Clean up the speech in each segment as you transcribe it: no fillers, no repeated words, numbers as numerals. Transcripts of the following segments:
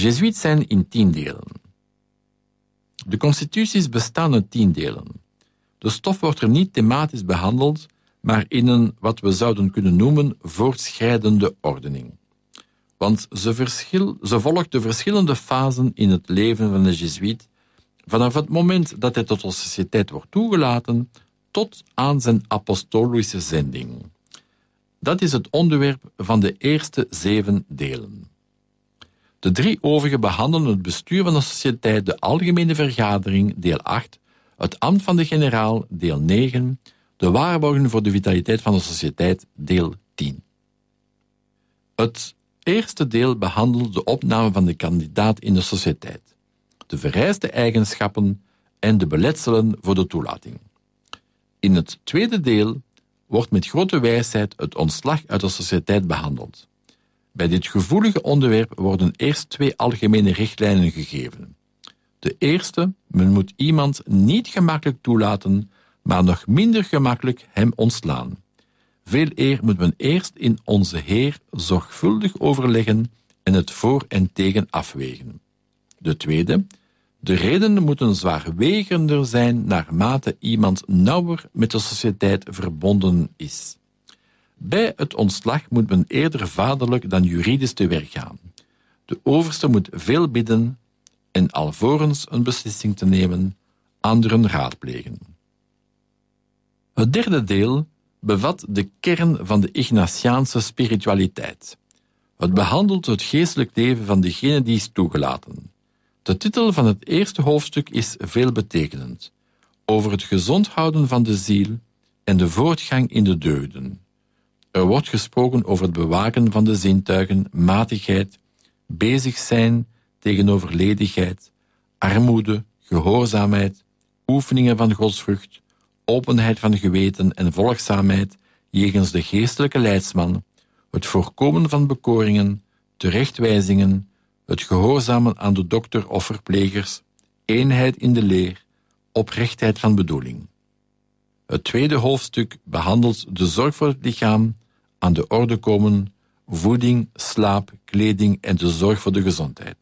Jezuïeten zijn in 10 delen. De constituties bestaan uit 10 delen. De stof wordt er niet thematisch behandeld, maar in een, wat we zouden kunnen noemen, voortschrijdende ordening. Want ze volgt de verschillende fasen in het leven van de Jezuïet, vanaf het moment dat hij tot de sociëteit wordt toegelaten, tot aan zijn apostolische zending. Dat is het onderwerp van de eerste 7 delen. De 3 overige behandelen het bestuur van de sociëteit, de algemene vergadering, deel 8, het ambt van de generaal, deel 9, de waarborgen voor de vitaliteit van de sociëteit, deel 10. Het eerste deel behandelt de opname van de kandidaat in de sociëteit, de vereiste eigenschappen en de beletselen voor de toelating. In het tweede deel wordt met grote wijsheid het ontslag uit de sociëteit behandeld. Bij dit gevoelige onderwerp worden eerst 2 algemene richtlijnen gegeven. De eerste, men moet iemand niet gemakkelijk toelaten, maar nog minder gemakkelijk hem ontslaan. Veel eer moet men eerst in onze Heer zorgvuldig overleggen en het voor en tegen afwegen. De tweede, de redenen moeten zwaarwegender zijn naarmate iemand nauwer met de sociëteit verbonden is. Bij het ontslag moet men eerder vaderlijk dan juridisch te werk gaan. De overste moet veel bidden en alvorens een beslissing te nemen, anderen raadplegen. Het derde deel bevat de kern van de Ignatiaanse spiritualiteit. Het behandelt het geestelijk leven van degene die is toegelaten. De titel van het eerste hoofdstuk is veelbetekenend, over het gezond houden van de ziel en de voortgang in de deugden. Er wordt gesproken over het bewaken van de zintuigen, matigheid, bezig zijn tegenover ledigheid, armoede, gehoorzaamheid, oefeningen van godsvrucht, openheid van geweten en volgzaamheid jegens de geestelijke leidsman, het voorkomen van bekoringen, terechtwijzingen, het gehoorzamen aan de dokter of verplegers, eenheid in de leer, oprechtheid van bedoeling. Het tweede hoofdstuk behandelt de zorg voor het lichaam, aan de orde komen, voeding, slaap, kleding en de zorg voor de gezondheid.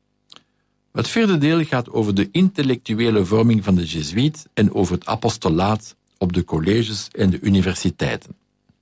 Het vierde deel gaat over de intellectuele vorming van de Jezuïet en over het apostolaat op de colleges en de universiteiten.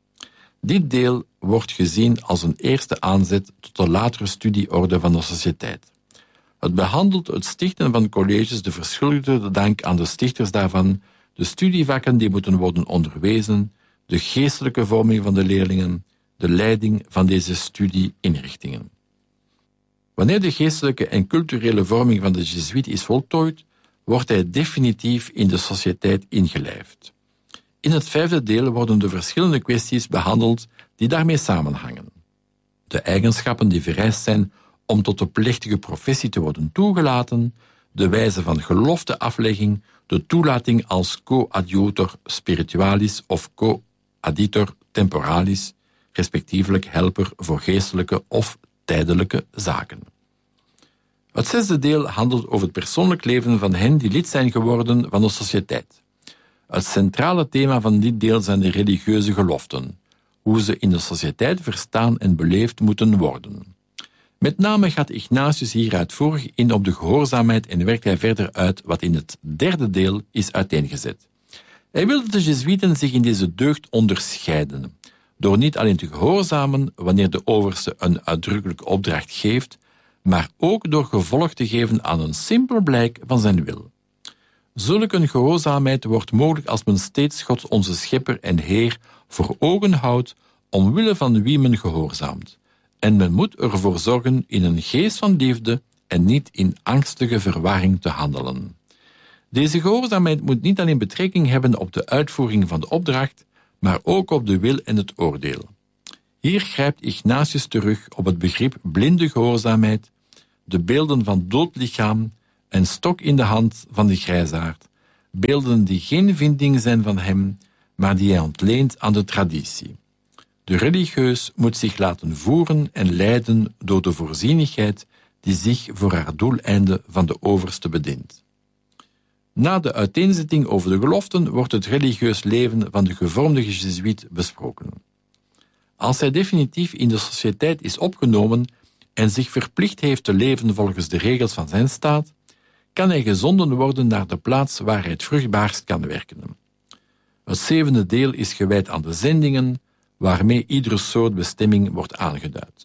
Dit deel wordt gezien als een eerste aanzet tot de latere studieorde van de sociëteit. Het behandelt het stichten van colleges, de verschuldigde dank aan de stichters daarvan, de studievakken die moeten worden onderwezen, de geestelijke vorming van de leerlingen, de leiding van deze studieinrichtingen. Wanneer de geestelijke en culturele vorming van de Jezuïet is voltooid, wordt hij definitief in de sociëteit ingelijfd. In het vijfde deel worden de verschillende kwesties behandeld die daarmee samenhangen. De eigenschappen die vereist zijn om tot de plechtige professie te worden toegelaten, de wijze van gelofteaflegging, de toelating als coadjutor spiritualis of coadjutor temporalis, respectievelijk helper voor geestelijke of tijdelijke zaken. Het zesde deel handelt over het persoonlijk leven van hen die lid zijn geworden van de sociëteit. Het centrale thema van dit deel zijn de religieuze geloften, hoe ze in de sociëteit verstaan en beleefd moeten worden. Met name gaat Ignatius hier uitvoerig in op de gehoorzaamheid en werkt hij verder uit wat in het derde deel is uiteengezet. Hij wil dat de Jezuïeten zich in deze deugd onderscheiden, door niet alleen te gehoorzamen wanneer de overste een uitdrukkelijke opdracht geeft, maar ook door gevolg te geven aan een simpel blijk van zijn wil. Zulke een gehoorzaamheid wordt mogelijk als men steeds God onze Schepper en Heer voor ogen houdt, omwille van wie men gehoorzaamt. En men moet ervoor zorgen in een geest van liefde en niet in angstige verwarring te handelen. Deze gehoorzaamheid moet niet alleen betrekking hebben op de uitvoering van de opdracht, maar ook op de wil en het oordeel. Hier grijpt Ignatius terug op het begrip blinde gehoorzaamheid, de beelden van dood lichaam en stok in de hand van de grijsaard, beelden die geen vinding zijn van hem, maar die hij ontleent aan de traditie. De religieus moet zich laten voeren en leiden door de voorzienigheid die zich voor haar doeleinde van de overste bedient. Na de uiteenzetting over de geloften wordt het religieus leven van de gevormde Jezuïet besproken. Als hij definitief in de sociëteit is opgenomen en zich verplicht heeft te leven volgens de regels van zijn staat, kan hij gezonden worden naar de plaats waar hij het vruchtbaarst kan werken. Het 7e deel is gewijd aan de zendingen, waarmee iedere soort bestemming wordt aangeduid.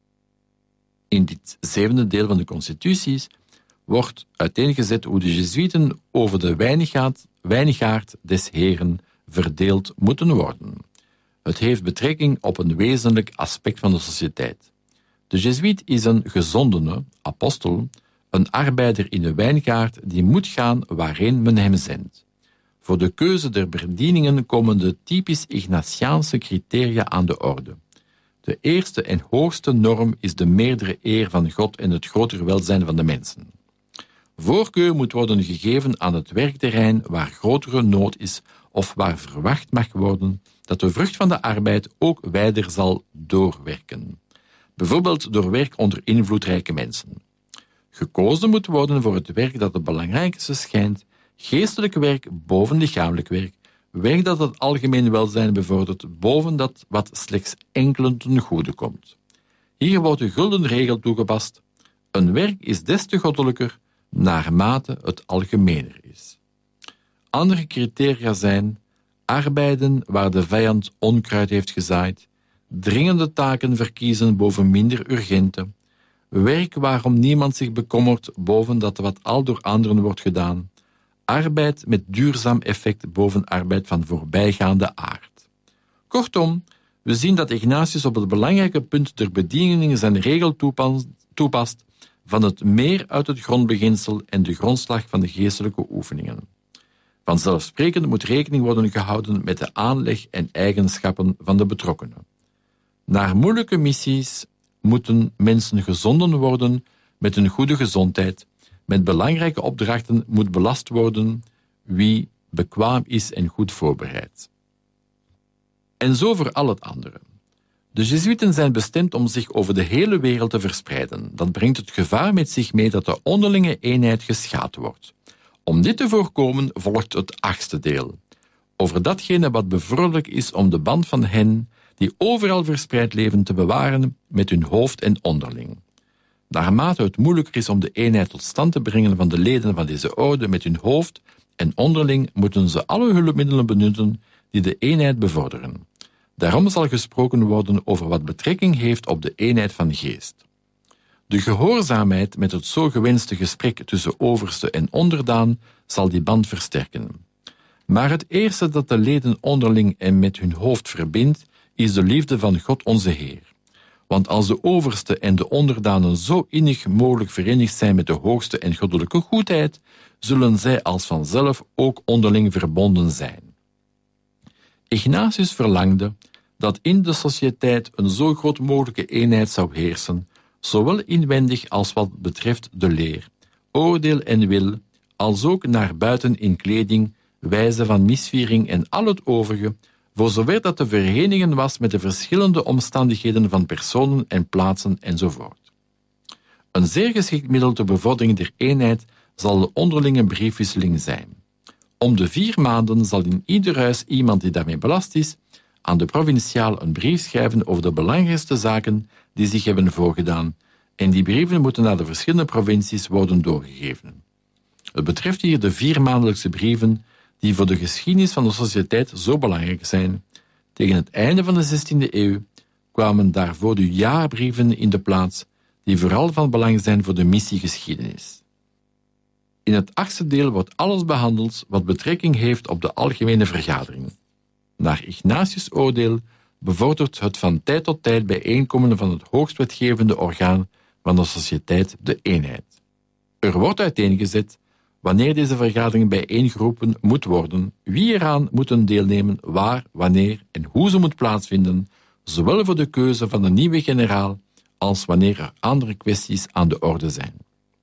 In dit 7e deel van de constituties wordt uiteengezet hoe de Jezuïeten over de wijngaard des Heren verdeeld moeten worden. Het heeft betrekking op een wezenlijk aspect van de sociëteit. De Jezuïet is een gezondene, apostel, een arbeider in de wijngaard die moet gaan waarheen men hem zendt. Voor de keuze der bedieningen komen de typisch Ignatiaanse criteria aan de orde. De eerste en hoogste norm is de meerdere eer van God en het grotere welzijn van de mensen. Voorkeur moet worden gegeven aan het werkterrein waar grotere nood is of waar verwacht mag worden dat de vrucht van de arbeid ook wijder zal doorwerken. Bijvoorbeeld door werk onder invloedrijke mensen. Gekozen moet worden voor het werk dat het belangrijkste schijnt, geestelijk werk boven lichamelijk werk, werk dat het algemeen welzijn bevordert boven dat wat slechts enkelen ten goede komt. Hier wordt de gulden regel toegepast. Een werk is des te goddelijker naarmate het algemener is. Andere criteria zijn arbeiden waar de vijand onkruid heeft gezaaid, dringende taken verkiezen boven minder urgente, werk waarom niemand zich bekommert boven dat wat al door anderen wordt gedaan, arbeid met duurzaam effect boven arbeid van voorbijgaande aard. Kortom, we zien dat Ignatius op het belangrijke punt der bedieningen zijn regel toepast van het meer uit het grondbeginsel en de grondslag van de geestelijke oefeningen. Vanzelfsprekend moet rekening worden gehouden met de aanleg en eigenschappen van de betrokkenen. Naar moeilijke missies moeten mensen gezonden worden met een goede gezondheid. Met belangrijke opdrachten moet belast worden wie bekwaam is en goed voorbereid. En zo voor al het andere. De Jezuïeten zijn bestemd om zich over de hele wereld te verspreiden. Dat brengt het gevaar met zich mee dat de onderlinge eenheid geschaad wordt. Om dit te voorkomen volgt het 8e deel. Over datgene wat bevorderlijk is om de band van hen die overal verspreid leven te bewaren met hun hoofd en onderling. Naarmate het moeilijker is om de eenheid tot stand te brengen van de leden van deze orde met hun hoofd en onderling, moeten ze alle hulpmiddelen benutten die de eenheid bevorderen. Daarom zal gesproken worden over wat betrekking heeft op de eenheid van geest. De gehoorzaamheid met het zo gewenste gesprek tussen overste en onderdaan zal die band versterken. Maar het eerste dat de leden onderling en met hun hoofd verbindt, is de liefde van God onze Heer. Want als de overste en de onderdanen zo innig mogelijk verenigd zijn met de hoogste en goddelijke goedheid, zullen zij als vanzelf ook onderling verbonden zijn. Ignatius verlangde dat in de sociëteit een zo groot mogelijke eenheid zou heersen, zowel inwendig als wat betreft de leer, oordeel en wil, als ook naar buiten in kleding, wijze van misviering en al het overige, voor zover dat te verenigen was met de verschillende omstandigheden van personen en plaatsen enzovoort. Een zeer geschikt middel ter bevordering der eenheid zal de onderlinge briefwisseling zijn. Om de 4 maanden zal in ieder huis iemand die daarmee belast is, aan de provinciaal een brief schrijven over de belangrijkste zaken die zich hebben voorgedaan, en die brieven moeten naar de verschillende provincies worden doorgegeven. Het betreft hier de 4 maandelijkse brieven die voor de geschiedenis van de sociëteit zo belangrijk zijn. Tegen het einde van de 16e eeuw kwamen daarvoor de jaarbrieven in de plaats, die vooral van belang zijn voor de missiegeschiedenis. In het 8e deel wordt alles behandeld wat betrekking heeft op de algemene vergadering. Naar Ignatius' oordeel bevordert het van tijd tot tijd bijeenkomen van het hoogstwetgevende orgaan van de sociëteit de eenheid. Er wordt uiteengezet wanneer deze vergadering bijeengeroepen moet worden, wie eraan moeten deelnemen, waar, wanneer en hoe ze moet plaatsvinden, zowel voor de keuze van een nieuwe generaal als wanneer er andere kwesties aan de orde zijn.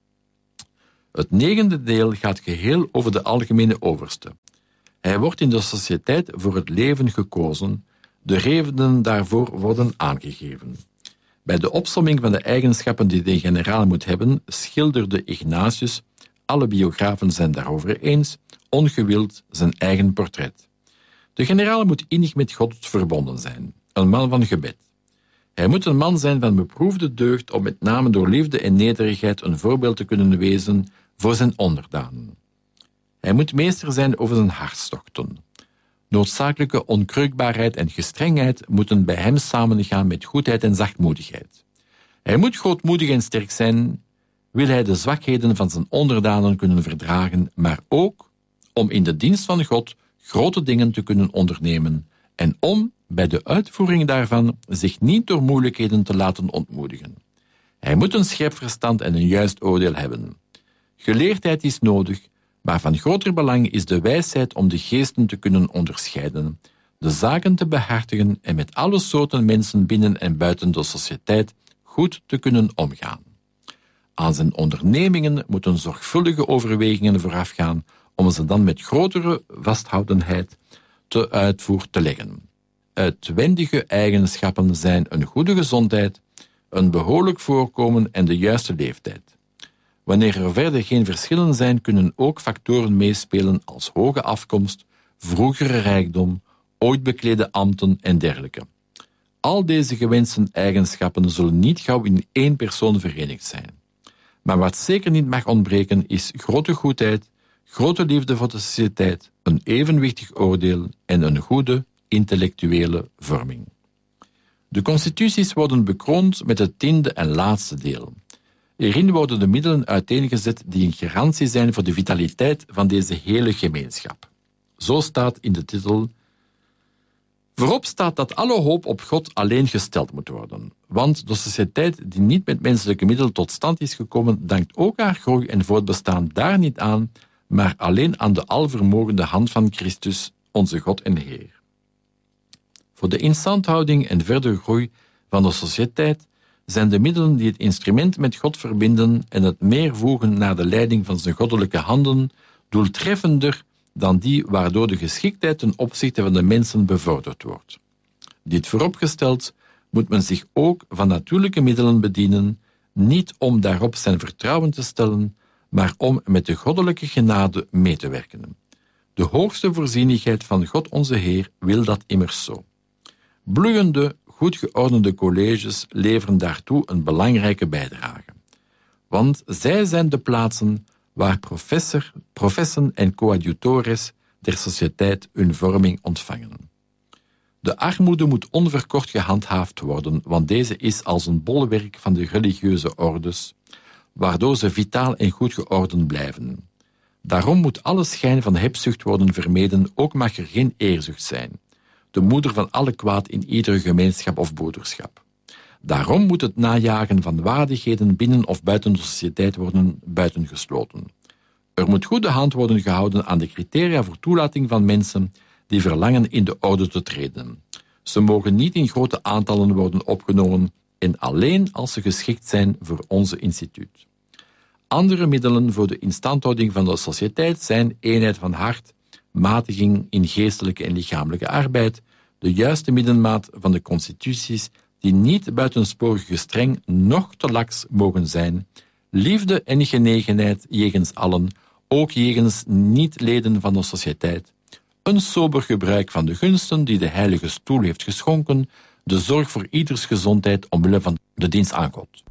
Het 9e deel gaat geheel over de algemene overste. Hij wordt in de sociëteit voor het leven gekozen, de redenen daarvoor worden aangegeven. Bij de opsomming van de eigenschappen die de generaal moet hebben, schilderde Ignatius, alle biografen zijn daarover eens, ongewild zijn eigen portret. De generaal moet innig met God verbonden zijn, een man van gebed. Hij moet een man zijn van beproefde deugd om met name door liefde en nederigheid een voorbeeld te kunnen wezen voor zijn onderdanen. Hij moet meester zijn over zijn hartstochten. Noodzakelijke onkreukbaarheid en gestrengheid moeten bij hem samengaan met goedheid en zachtmoedigheid. Hij moet grootmoedig en sterk zijn, wil hij de zwakheden van zijn onderdanen kunnen verdragen, maar ook om in de dienst van God grote dingen te kunnen ondernemen en om bij de uitvoering daarvan zich niet door moeilijkheden te laten ontmoedigen. Hij moet een scherp verstand en een juist oordeel hebben. Geleerdheid is nodig, maar van groter belang is de wijsheid om de geesten te kunnen onderscheiden, de zaken te behartigen en met alle soorten mensen binnen en buiten de sociëteit goed te kunnen omgaan. Aan zijn ondernemingen moeten zorgvuldige overwegingen voorafgaan om ze dan met grotere vasthoudenheid te uitvoer te leggen. Uitwendige eigenschappen zijn een goede gezondheid, een behoorlijk voorkomen en de juiste leeftijd. Wanneer er verder geen verschillen zijn, kunnen ook factoren meespelen als hoge afkomst, vroegere rijkdom, ooit beklede ambten en dergelijke. Al deze gewenste eigenschappen zullen niet gauw in één persoon verenigd zijn. Maar wat zeker niet mag ontbreken is grote goedheid, grote liefde voor de sociëteit, een evenwichtig oordeel en een goede intellectuele vorming. De constituties worden bekroond met het 10e en laatste deel. Hierin worden de middelen uiteengezet die een garantie zijn voor de vitaliteit van deze hele gemeenschap. Zo staat in de titel: voorop staat dat alle hoop op God alleen gesteld moet worden, want de sociëteit die niet met menselijke middelen tot stand is gekomen, dankt ook haar groei en voortbestaan daar niet aan, maar alleen aan de alvermogende hand van Christus, onze God en Heer. Voor de instandhouding en verdere groei van de sociëteit zijn de middelen die het instrument met God verbinden en het meer voegen naar de leiding van zijn goddelijke handen doeltreffender dan die waardoor de geschiktheid ten opzichte van de mensen bevorderd wordt. Dit vooropgesteld moet men zich ook van natuurlijke middelen bedienen, niet om daarop zijn vertrouwen te stellen, maar om met de goddelijke genade mee te werken. De hoogste voorzienigheid van God onze Heer wil dat immers zo. Bloeiende, goed geordende colleges leveren daartoe een belangrijke bijdrage. Want zij zijn de plaatsen waar professen en coadjutores der sociëteit hun vorming ontvangen. De armoede moet onverkort gehandhaafd worden, want deze is als een bolwerk van de religieuze ordes, waardoor ze vitaal en goed geordend blijven. Daarom moet alle schijn van hebzucht worden vermeden, ook mag er geen eerzucht zijn, de moeder van alle kwaad in iedere gemeenschap of broederschap. Daarom moet het najagen van waardigheden binnen of buiten de sociëteit worden buitengesloten. Er moet goede hand worden gehouden aan de criteria voor toelating van mensen die verlangen in de orde te treden. Ze mogen niet in grote aantallen worden opgenomen en alleen als ze geschikt zijn voor onze instituut. Andere middelen voor de instandhouding van de sociëteit zijn eenheid van hart, matiging in geestelijke en lichamelijke arbeid, de juiste middenmaat van de constituties die niet buitensporig gestreng, noch te laks mogen zijn, liefde en genegenheid jegens allen, ook jegens niet-leden van de sociëteit, een sober gebruik van de gunsten die de Heilige Stoel heeft geschonken, de zorg voor ieders gezondheid omwille van de dienst aan God.